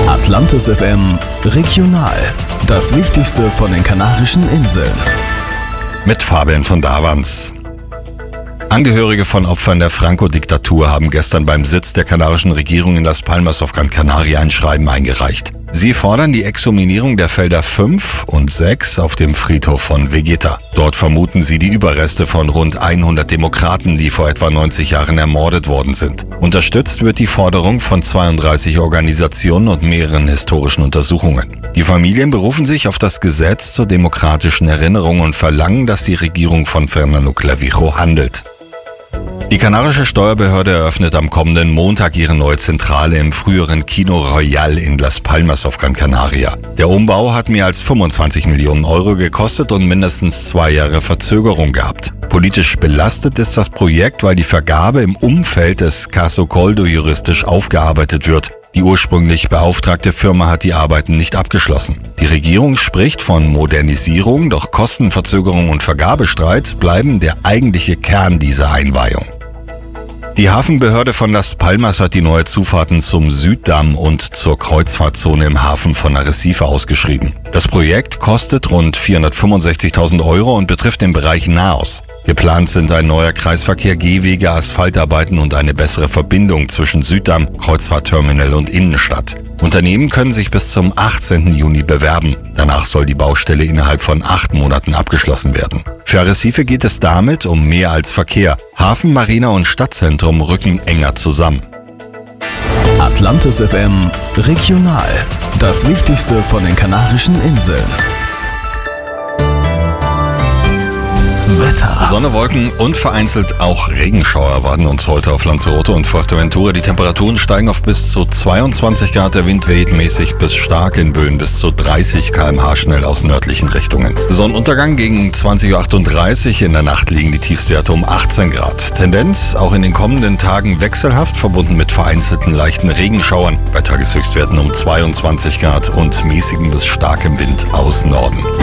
Atlantis FM Regional. Das Wichtigste von den Kanarischen Inseln. Mit Fabian von Davans. Angehörige von Opfern der Franco-Diktatur haben gestern beim Sitz der kanarischen Regierung in Las Palmas auf Gran Canaria ein Schreiben eingereicht. Sie fordern die Exhumierung der Felder 5 und 6 auf dem Friedhof von Vegeta. Dort vermuten sie die Überreste von rund 100 Demokraten, die vor etwa 90 Jahren ermordet worden sind. Unterstützt wird die Forderung von 32 Organisationen und mehreren historischen Untersuchungen. Die Familien berufen sich auf das Gesetz zur demokratischen Erinnerung und verlangen, dass die Regierung von Fernando Clavijo handelt. Die kanarische Steuerbehörde eröffnet am kommenden Montag ihre neue Zentrale im früheren Kino Royal in Las Palmas auf Gran Canaria. Der Umbau hat mehr als 25 Millionen Euro gekostet und mindestens 2 Jahre Verzögerung gehabt. Politisch belastet ist das Projekt, weil die Vergabe im Umfeld des Caso Coldo juristisch aufgearbeitet wird. Die ursprünglich beauftragte Firma hat die Arbeiten nicht abgeschlossen. Die Regierung spricht von Modernisierung, doch Kostenverzögerung und Vergabestreit bleiben der eigentliche Kern dieser Einweihung. Die Hafenbehörde von Las Palmas hat die neue Zufahrten zum Süddamm und zur Kreuzfahrtzone im Hafen von Arrecife ausgeschrieben. Das Projekt kostet rund 465.000 Euro und betrifft den Bereich Naos. Geplant sind ein neuer Kreisverkehr, Gehwege, Asphaltarbeiten und eine bessere Verbindung zwischen Süddamm, Kreuzfahrtterminal und Innenstadt. Unternehmen können sich bis zum 18. Juni bewerben. Danach soll die Baustelle innerhalb von 8 Monaten abgeschlossen werden. Für Arrecife geht es damit um mehr als Verkehr. Hafen, Marina und Stadtzentrum rücken enger zusammen. Atlantis FM Regional. Das Wichtigste von den Kanarischen Inseln. Wetter. Sonne, Wolken und vereinzelt auch Regenschauer erwarten uns heute auf Lanzarote und Fuerteventura. Die Temperaturen steigen auf bis zu 22 Grad. Der Wind weht mäßig bis stark in Böen bis zu 30 km/h schnell aus nördlichen Richtungen. Sonnenuntergang gegen 20.38 Uhr. In der Nacht liegen die Tiefstwerte um 18 Grad. Tendenz auch in den kommenden Tagen wechselhaft, verbunden mit vereinzelten leichten Regenschauern. Bei Tageshöchstwerten um 22 Grad und mäßigem bis starkem Wind aus Norden.